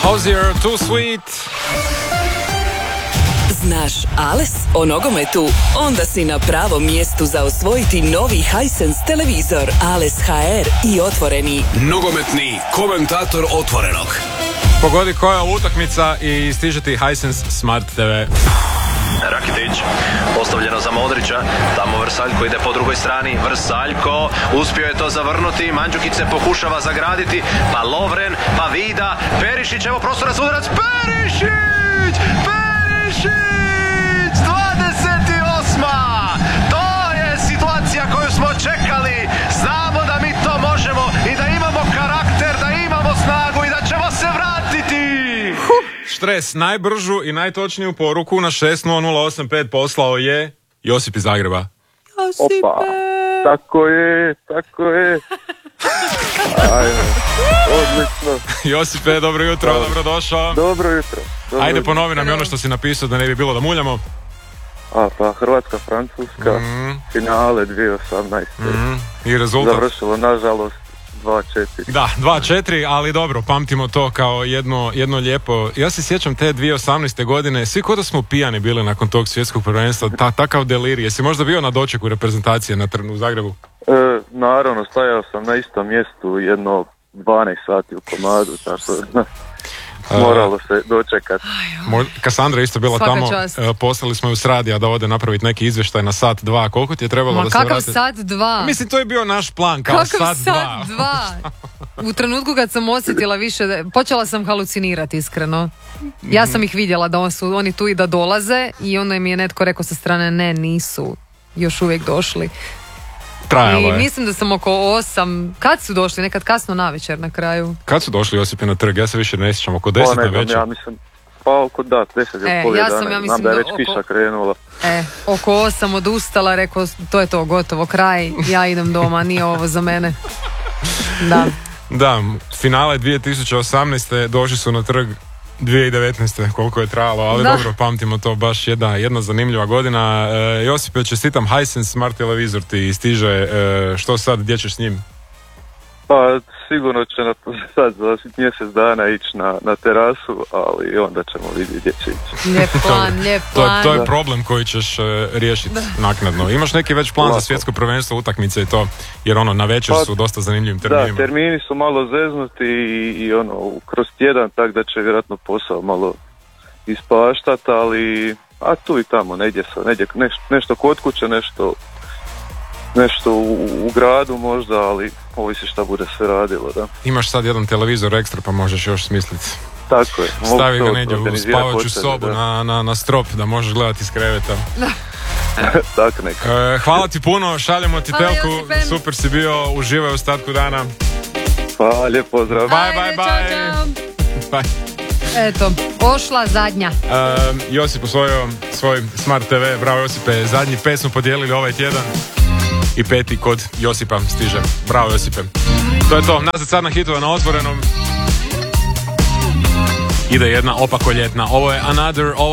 Hozier, Too Sweet. Znaš Ales o nogometu? Onda si na pravom mjestu za osvojiti novi Hisense televizor Ales HR i otvoreni nogometni komentator Otvorenog. Pogodi koja je utakmica i stiže ti Hisense Smart TV. Rakitić, postavljeno za Modrića, tamo Vrsaljko ide po drugoj strani, Vrsaljko uspio je to zavrnuti, Mandžukić se pokušava zagraditi, pa Lovren, pa Vida, Perišić, evo prostora za udarac, Perišić, 28. To je situacija koju smo čekali, znamo da mi to možemo i da imamo karakter, da imamo snagu i da ćemo se vratiti. Štres, najbržu i najtočniju poruku na 60085 poslao je Josip iz Zagreba. Josipe! Opa, tako je. Ajde, odlično. Josipe, dobro jutro, dobrodošao. Dobro jutro. Ajde, ponovi nam i ono što si napisao da ne bi bilo da muljamo. Pa Hrvatska, Francuska, finale 2018. I rezultat? Završilo, nažalost, 2-4. Da, 2-4, ali dobro, pamtimo to kao jedno lijepo. Ja se sjećam te 2018. godine, svi kod da smo pijani bili nakon tog svjetskog prvenstva, takav delirij. Jesi možda bio na dočeku reprezentacije u Zagrebu? Naravno, stajao sam na istom mjestu jedno 12 sati u komadu, tako da moralo se dočekati. Kassandra isto bila svaka tamo, čast. poslali smo ju s radija da ode napraviti neki izvještaj na sat, dva. Koliko ti je trebalo da se vrati? Kakav sat, dva? Mislim, to je bio naš plan, kao Kakav sat, dva. U trenutku kad sam osjetila više, počela sam halucinirati, iskreno. Ja sam ih vidjela da su oni tu i da dolaze i onda mi je netko rekao sa strane, ne, nisu još uvijek došli. Trajalo I je. mislim da sam oko 8, kad su došli, nekad kasno navečer na kraju. Kad su došli Josipi na trg? Ja se više ne sjećam, oko 10 na večer. Ja mislim, pa oko 10 je pol 11, znam da je već kiša krenula. Oko 8 odustala, rekao, to je to, gotovo, kraj, ja idem doma, nije ovo za mene. Da, finale 2018. došli su na trg 2019. koliko je trajalo, ali dobro, pamtimo to, baš jedna zanimljiva godina. Josipe, čestitam, Hisense Smart televizor ti stiže, što sad, gdje ćeš s njim? Pa sigurno će sad za mjesec dana ići na terasu, ali onda ćemo vidjeti gdje će ići. Lijep plan. To je problem koji ćeš riješiti naknadno. Imaš neki već plan za svjetsko prvenstvo, utakmice i to, jer na večer su dosta zanimljivim terminima. Da, termini su malo zeznuti i kroz tjedan, tako da će vjerojatno posao malo ispaštati, ali tu i tamo, negdje nešto kod kuće, nešto u gradu možda, ali ovisi šta bude sve radilo, da. Imaš sad jedan televizor ekstra, pa možeš još smisliti. Tako je. Stavi ga negdje u spavaću sobu na strop da možeš gledati iz kreveta. Tako neka. Hvala ti puno, šaljemo ti telku, super si bio, uživaj u ostatku dana. Hvala, lijep pozdrav. Bye. Eto, ošla zadnja. Josip usvojio svoj Smart TV, bravo Josipe, zadnji 5 smo podijelili ovaj tjedan. I 5. kod Josipa stiže. Bravo Josipe. To je to. Nazad sad na hitove na Otvorenom. Ide jedna opako ljetna. Ovo je Another